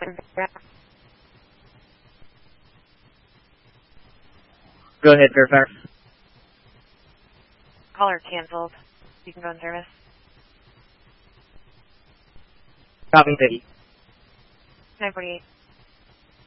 Go ahead, Fairfax. Caller canceled. You can go in service. Copy, Peggy. 948.